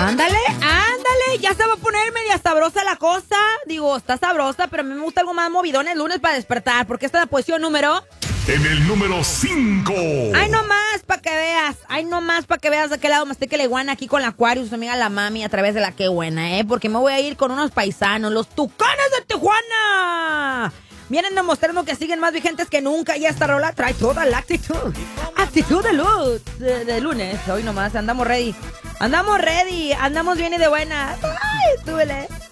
Ándale, ya se va a poner media sabrosa la cosa. Digo, está sabrosa, pero a mí me gusta algo más movidón el lunes para despertar, porque esta es la posición número... En el número 5. Ay, nomás para que veas de qué lado me estoy que le guana aquí con la Aquarius, su amiga la mami, a través de la Qué Buena, porque me voy a ir con unos paisanos, los Tucanes de Tijuana. Vienen demostrando que siguen más vigentes que nunca y esta rola trae toda la actitud de luz de lunes. Hoy nomás andamos ready, andamos bien y de buena. Ay, súbele.